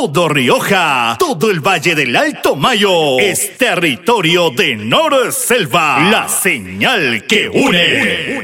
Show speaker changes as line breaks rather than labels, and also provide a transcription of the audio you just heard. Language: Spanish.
todo Rioja, todo el Valle del Alto Mayo es territorio de Norselva, la señal que une.